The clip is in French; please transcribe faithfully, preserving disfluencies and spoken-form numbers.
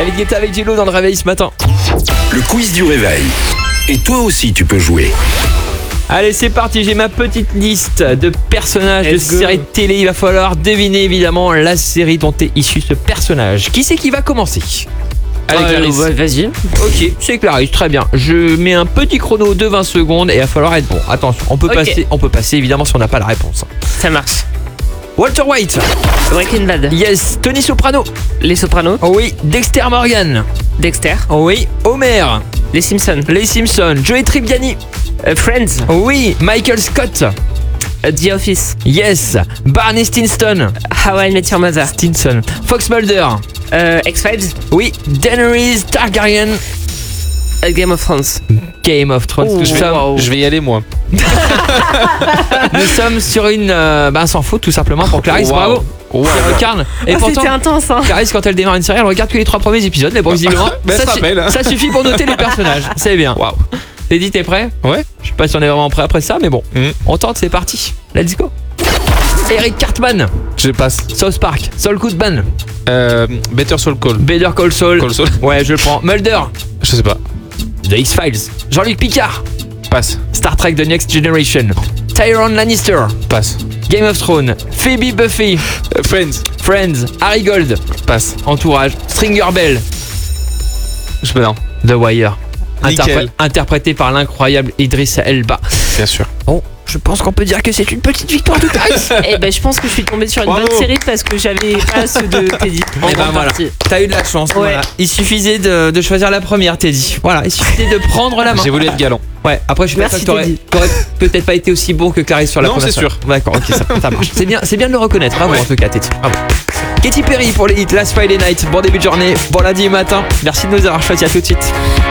David Guetta avec J-Lo dans le réveil ce matin. Le quiz du réveil. Et toi aussi, tu peux jouer. Allez, c'est parti, j'ai ma petite liste de personnages Let's de go. séries de télé. Il va falloir deviner évidemment la série dont est issu ce personnage. Qui c'est qui va commencer? Allez, Euh, Clarisse. ouais, vas-y. Ok, c'est Clarisse, très bien. Je mets un petit chrono de vingt secondes et il va falloir être bon. Attention, on peut, Ok. passer, on peut passer évidemment si on n'a pas la réponse. Ça marche. Walter White. Breaking Bad. Yes. Tony Soprano. Les Sopranos. Oh oui. Dexter Morgan. Dexter. Oh oui. Homer. Les Simpsons. Les Simpsons. Joey Tribbiani. Euh, Friends. Oh oui. Michael Scott. Euh, The Office. Yes. Barney Stinson. How I Met Your Mother. Stinson. Fox Mulder. Euh, X-Files. Oui. Daenerys Targaryen. Euh, Game of Thrones. Game of Thrones. Oh, nous, je vais- sommes, wow. Je vais y aller moi. nous sommes sur une euh, bah, sans faute tout simplement pour Clarisse. Wow. Bravo. Wow. Elle regarde. Et Oh, pourtant, c'était intense, hein. Clarisse, quand elle démarre une série, elle regarde que les trois premiers épisodes. Mais bon, visiblement, Mais elle ça, se su- rappelle. ça suffit pour noter les personnages. C'est bien. Waouh. Teddy, t'es prêt? Ouais. Je sais pas si on est vraiment prêt après ça, mais bon. Mm. On tente, c'est parti. Let's go. Eric Cartman. Je passe. South Park. Saul Goodman. Euh, Better Soul Call. Better Call Saul. Call Saul. Ouais, je le prends. Mulder. Je sais pas. The X-Files. Jean-Luc Picard. Passe. Star Trek The Next Generation. Tyrion Lannister. Passe. Game of Thrones. Phoebe Buffy. Euh, Friends. Friends. Harry Gold. Passe. Entourage. Stringer Bell. Je sais pas. Non. The Wire. Nickel. Interprété par l'incroyable Idris Elba. Bien sûr. Bon, je pense qu'on peut dire que c'est une petite victoire de Clarisse. Eh ben, je pense que je suis tombée sur une Bravo. bonne série parce que j'avais pas ceux de Teddy. En Eh ben grande voilà. partie. T'as eu de la chance. Ouais. Voilà. Il suffisait de, de choisir la première, Teddy. Voilà, il suffisait de prendre la main. J'ai voulu être galant. Ouais, après je suis pas Merci, sûr que t'aurais, Teddy. t'aurais peut-être pas été aussi bon que Clarisse sur la Non, première. c'est fois. sûr. D'accord, ok, ça, ça marche. C'est bien, c'est bien de le reconnaître. Bravo Ouais. en tout cas, Teddy. Bravo. Katy Perry pour les hits Last Friday Night. Bon début de journée, bon lundi matin. Merci de nous avoir choisis. À tout de suite.